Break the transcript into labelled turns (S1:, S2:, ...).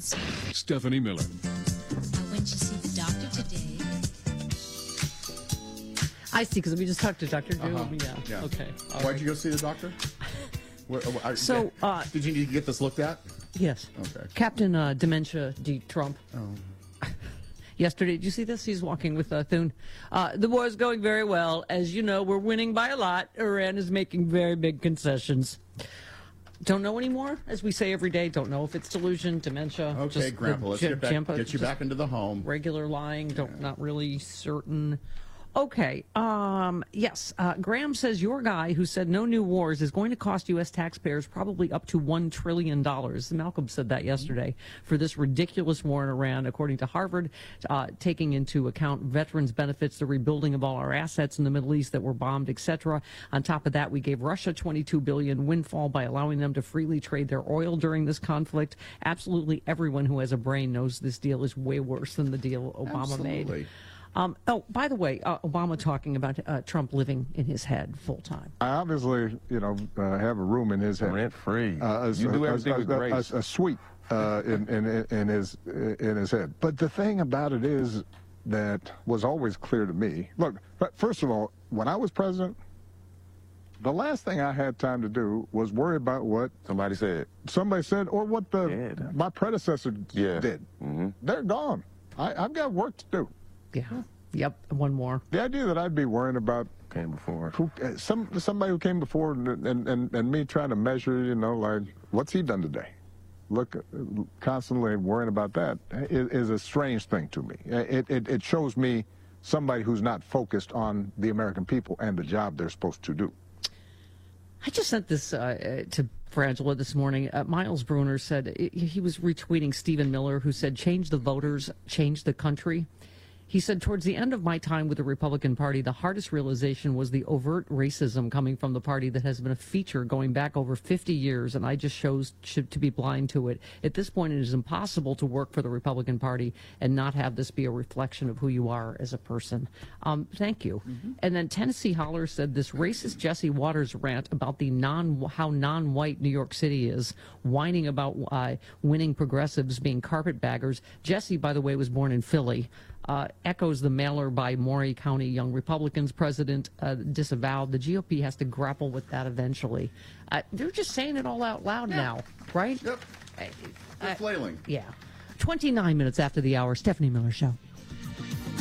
S1: Stephanie Miller.
S2: When did you see the doctor today?
S3: I see, because we just talked to Dr. Drew.
S4: Yeah.
S3: Okay.
S4: Why'd you go see the doctor?
S3: So,
S4: did you need to get this looked at?
S3: Yes.
S4: Okay.
S3: Captain Dementia D. Trump.
S4: Oh.
S3: Yesterday, did you see this? He's walking with Thune. The war is going very well. As you know, we're winning by a lot. Iran is making very big concessions. Don't know anymore, as we say every day. Don't know if it's delusion, dementia.
S4: Okay, Grandpa, let's get you back into the home.
S3: Regular lying, not really certain. Okay, yes, Graham says your guy who said no new wars is going to cost U.S. taxpayers probably up to $1 trillion. Malcolm said that yesterday for this ridiculous war in Iran, according to Harvard, taking into account veterans' benefits, the rebuilding of all our assets in the Middle East that were bombed, etc. On top of that, we gave Russia $22 billion windfall by allowing them to freely trade their oil during this conflict. Absolutely everyone who has a brain knows this deal is way worse than the deal Obama made. Oh, by the way, Obama talking about Trump living in his head full time.
S5: I obviously, have a room in his head.
S6: Rent free. You do everything with grace.
S5: A suite in his head. But the thing about it is that was always clear to me. Look, first of all, when I was president, the last thing I had time to do was worry about what
S6: somebody said,
S5: or what my predecessor did.
S6: Mm-hmm.
S5: They're gone. I've got work to do.
S3: Yeah. Yep. One more.
S5: The idea that I'd be worrying about
S6: came before
S5: somebody who came before and me trying to measure, like what's he done today? Look, constantly worrying about that is a strange thing to me. It shows me somebody who's not focused on the American people and the job they're supposed to do.
S3: I just sent this to Frangela this morning. Miles Bruner said he was retweeting Stephen Miller, who said, "Change the voters, change the country." He said, towards the end of my time with the Republican Party, the hardest realization was the overt racism coming from the party that has been a feature going back over 50 years, and I just chose to be blind to it. At this point, it is impossible to work for the Republican Party and not have this be a reflection of who you are as a person. Thank you. Mm-hmm. And then Tennessee Holler said this racist Jesse Waters rant about the how non-white New York City is, whining about winning progressives being carpetbaggers. Jesse, by the way, was born in Philly. Echoes the mailer by Maury County Young Republicans president disavowed. The GOP has to grapple with that eventually. They're just saying it all out loud now, right?
S4: Yep. They're flailing.
S3: Yeah. 29 minutes after the hour, Stephanie Miller Show.